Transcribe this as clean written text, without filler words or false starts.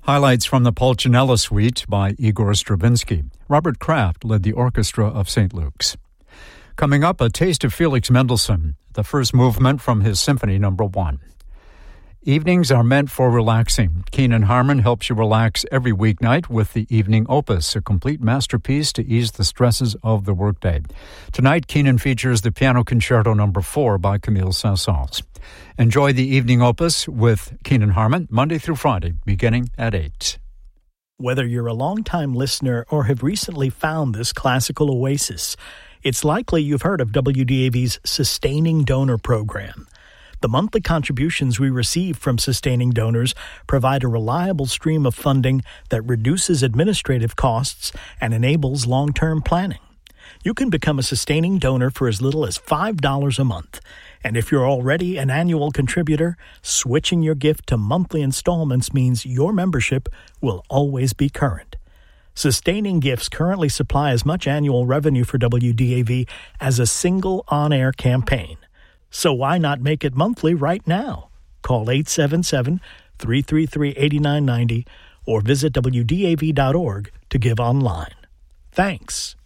Highlights from the Pulcinella Suite by Igor Stravinsky. Robert Kraft led the orchestra of St. Luke's. Coming up, a taste of Felix Mendelssohn, the first movement from his Symphony No. 1. Evenings are meant for relaxing. Keenan Harmon helps you relax every weeknight with the Evening Opus, a complete masterpiece to ease the stresses of the workday. Tonight, Keenan features the Piano Concerto No. 4 by Camille Saint-Saëns. Enjoy the Evening Opus with Keenan Harmon, Monday through Friday, beginning at 8. Whether you're a long-time listener or have recently found this classical oasis, it's likely you've heard of WDAV's Sustaining Donor Program. The monthly contributions we receive from sustaining donors provide a reliable stream of funding that reduces administrative costs and enables long-term planning. You can become a sustaining donor for as little as $5 a month. And if you're already an annual contributor, switching your gift to monthly installments means your membership will always be current. Sustaining gifts currently supply as much annual revenue for WDAV as a single on-air campaign. So why not make it monthly right now? Call 877-333-8990 or visit WDAV.org to give online. Thanks.